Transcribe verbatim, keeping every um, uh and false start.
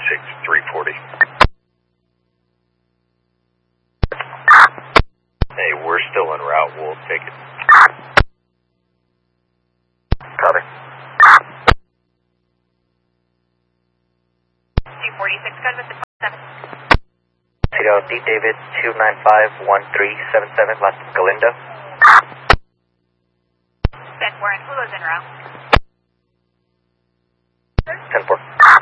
six three forty. Hey, we're still en route. We'll take it. Copy. two forty-six, go to Mister seven. Tito, D David, two nine five one three seven seven, last Galindo. Ben Warren, Hulu's en route. ten four.